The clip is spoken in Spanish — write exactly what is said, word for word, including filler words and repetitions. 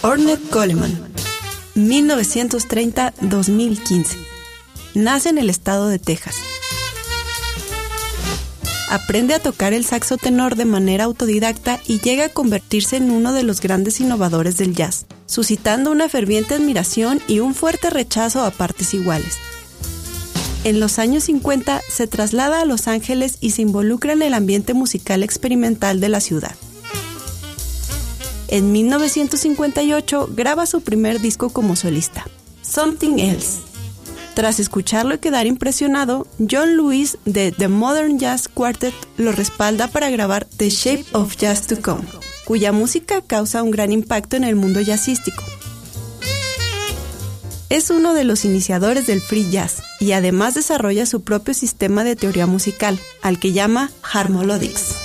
Ornette Coleman, mil novecientos treinta a dos mil quince. Nace en el estado de Texas. Aprende a tocar el saxo tenor de manera autodidacta y llega a convertirse en uno de los grandes innovadores del jazz, suscitando una ferviente admiración y un fuerte rechazo a partes iguales. En los años cincuenta se traslada a Los Ángeles y se involucra en el ambiente musical experimental de la ciudad. En mil novecientos cincuenta y ocho graba su primer disco como solista, Something Else. Tras escucharlo y quedar impresionado, John Lewis de The Modern Jazz Quartet lo respalda para grabar The Shape of Jazz to Come, cuya música causa un gran impacto en el mundo jazzístico. Es uno de los iniciadores del free jazz y además desarrolla su propio sistema de teoría musical, al que llama Harmolodics.